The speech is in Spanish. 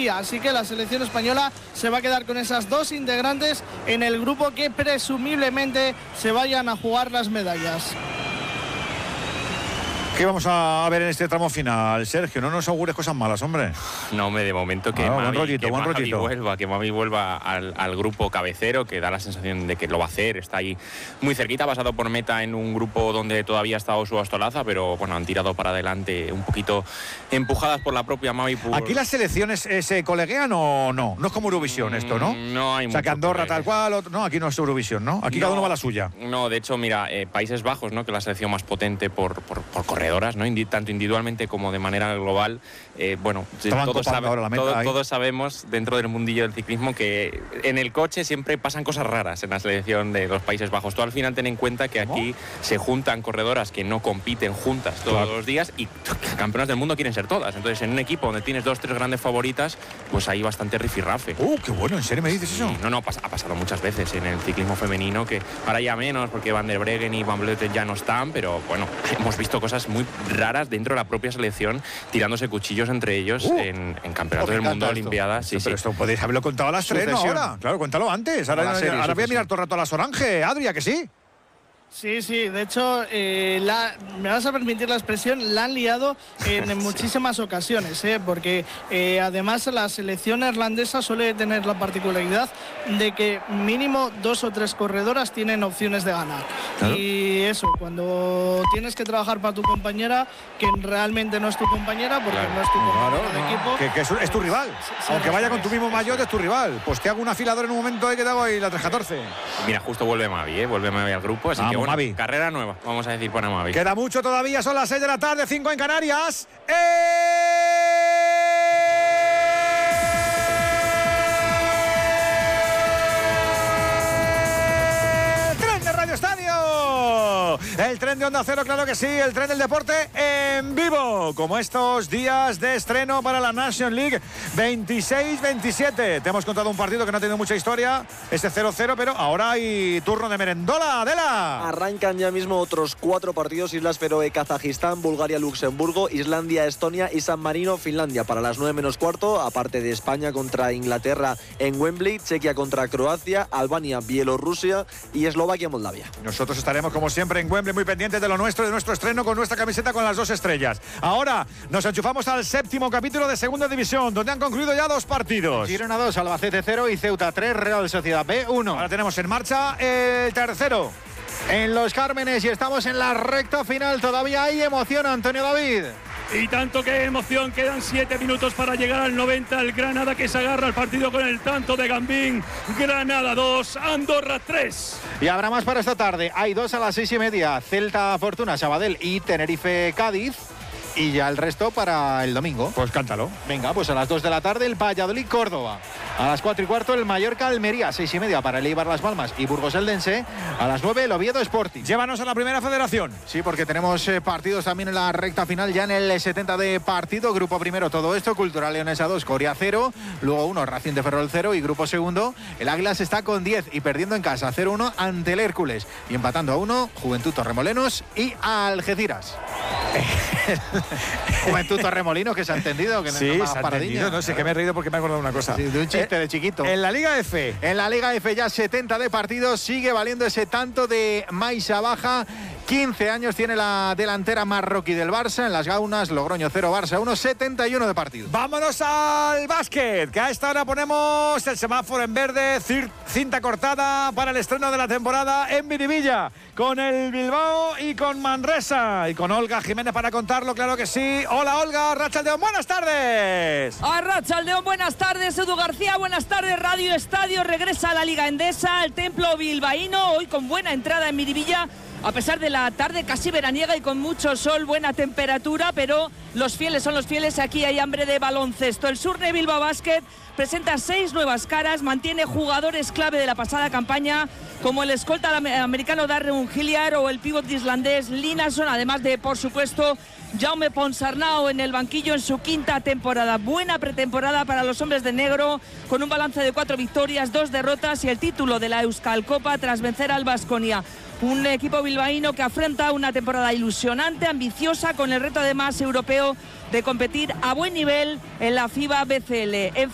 día. Así que la selección española se va a quedar con esas 2 integrantes en el grupo que presumiblemente se vayan a jugar las medallas. ¿Qué vamos a ver en este tramo final, Sergio? No nos augures cosas malas, hombre. No, de momento que Mami vuelva al grupo cabecero, que da la sensación de que lo va a hacer. Está ahí muy cerquita, ha pasado por meta en un grupo donde todavía ha estado su Ostolaza, pero bueno, han tirado para adelante un poquito empujadas por la propia Mami. ¿Aquí las selecciones se coleguean o no? No es como Eurovisión esto, ¿no? No hay mucho. O sea, que Andorra tal cual, no, aquí no es Eurovisión, ¿no? Aquí cada uno va a la suya. No, de hecho, mira, Países Bajos, ¿no? Que es la selección más potente por correr, ¿no? Tanto individualmente como de manera global. Todos sabemos dentro del mundillo del ciclismo que en el coche siempre pasan cosas raras en la selección de los Países Bajos. Tú al final ten en cuenta que aquí se juntan corredoras que no compiten juntas todos los días y campeonas del mundo quieren ser todas. Entonces en un equipo donde tienes 2-3 grandes favoritas, pues hay bastante rifirrafe. ¡Qué bueno! ¿En serio me dices eso? No, ha pasado muchas veces en el ciclismo femenino, que ahora ya menos porque Van der Breggen y Van Vleuten ya no están, pero bueno, hemos visto cosas muy raras dentro de la propia selección, tirándose cuchillos entre ellos en campeonatos del mundo, olimpiadas. Pero esto podéis haberlo contado a las 3, ¿no? Ahora, claro, cuéntalo antes. Ahora voy a mirar todo el rato a las Orange. Adria, que sí. Sí, de hecho, me vas a permitir la expresión, la han liado en muchísimas ocasiones, porque además la selección neerlandesa suele tener la particularidad de que mínimo 2 o 3 corredoras tienen opciones de ganar. ¿Claro? Y eso, cuando tienes que trabajar para tu compañera, que realmente no es tu compañera, porque no es tu compañera de equipo. Que es tu rival. Aunque vaya con tu mismo maillot, es tu rival. Pues te hago un afilador en un momento que te hago ahí la 314. Mira, justo vuelve Mavi al grupo, así que bueno, Mavi. Carrera nueva, vamos a decir para Mavi. Queda mucho todavía, son las 6 de la tarde, 5 en Canarias. ¡Tren de Radio Estadio! El tren de Onda Cero, claro que sí, el tren del deporte en vivo, como estos días de estreno para la National League 26-27. Te hemos contado un partido que no ha tenido mucha historia, ese 0-0, pero ahora hay turno de merendola. Adela. Arrancan ya mismo otros 4 partidos: Islas Feroe, Kazajistán, Bulgaria, Luxemburgo, Islandia, Estonia y San Marino, Finlandia. Para las 9 menos cuarto, aparte de España contra Inglaterra en Wembley, Chequia contra Croacia, Albania, Bielorrusia y Eslovaquia, Moldavia. Nosotros estaremos como siempre en Wembley, muy pendientes de lo nuestro, de nuestro estreno, con nuestra camiseta con las 2 estrellas. Ahora nos enchufamos al 7º capítulo de Segunda División, donde han concluido ya 2 partidos. Girona 2, Albacete 0 y Ceuta 3, Real Sociedad B 1. Ahora tenemos en marcha el tercero en Los Cármenes y estamos en la recta final. Todavía hay emoción, Antonio David. Y tanto que emoción, quedan 7 minutos para llegar al 90. El Granada que se agarra al partido con el tanto de Gambín. Granada 2, Andorra 3. Y habrá más para esta tarde. Hay 2 a las 6:30. Celta Fortuna, Sabadell y Tenerife Cádiz. Y ya el resto para el domingo. Pues cántalo. Venga, pues a las 2 de la tarde el Valladolid Córdoba. A las 4:15 el Mallorca Almería. 6:30 para el Eibar Las Palmas y Burgos Eldense. A las 9 el Oviedo Sporting. Llévanos a la Primera Federación. Sí, porque tenemos partidos también en la recta final, ya en el 70 de partido. Grupo primero todo esto, Cultural Leonesa 2, Coria 0. Luego 1, Racing de Ferrol 0. Y grupo segundo, el Águilas está con 10 y perdiendo en casa 0-1 ante el Hércules. Y empatando a 1, Juventud Torremolenos y Algeciras. Juventud Torremolinos, que se ha entendido, que sí, no se ha entendido. No sé, que me he reído porque me he acordado de una cosa. Sí, de un chiste de chiquito. En la Liga F. En la Liga F ya 70 de partidos, sigue valiendo ese tanto de Maisa Baja. 15 años tiene la delantera marroquí del Barça. En las Gaunas, Logroño 0, Barça 1, 71 de partidos. Vámonos al básquet, que a esta hora ponemos el semáforo en verde, cinta cortada para el estreno de la temporada en Miribilla, con el Bilbao y con Manresa. Y con Olga Jiménez para contarlo, claro que sí. Hola Olga, Arratsaldeon, buenas tardes. Arratsaldeon, buenas tardes. Edu García, buenas tardes. Radio Estadio regresa a la Liga Endesa, al templo bilbaíno, hoy con buena entrada en Miribilla. A pesar de la tarde casi veraniega y con mucho sol, buena temperatura, pero los fieles son los fieles, aquí hay hambre de baloncesto. El Surne Bilbao Basket presenta 6 nuevas caras, mantiene jugadores clave de la pasada campaña, como el escolta americano Darren Hilliard o el pívot islandés Linason, además de, por supuesto, Jaume Ponsarnau en el banquillo en su 5ª temporada. Buena pretemporada para los hombres de negro, con un balance de 4 victorias, 2 derrotas y el título de la Euskal Copa tras vencer al Baskonia. Un equipo bilbaíno que afronta una temporada ilusionante, ambiciosa, con el reto además europeo de competir a buen nivel en la FIBA BCL. En